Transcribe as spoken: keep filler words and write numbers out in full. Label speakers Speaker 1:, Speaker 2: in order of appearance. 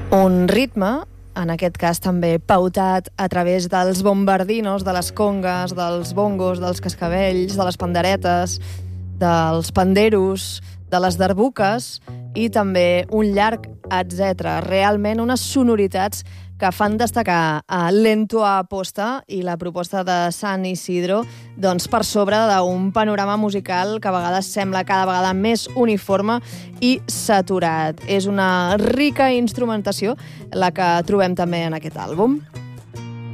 Speaker 1: Un ritme, en aquest cas també pautat a través dels bombardinos, de les congues, dels bongos, dels cascavells, de les panderetes, dels panderos, de les darbuques i també un llarg etcètera. Realment unes sonoritats que fan destacar a Lento a Posta i la proposta de San Isidro doncs per sobre d'un panorama musical que a vegades sembla cada vegada més uniforme i saturat. És una rica instrumentació la que trobem també en aquest àlbum.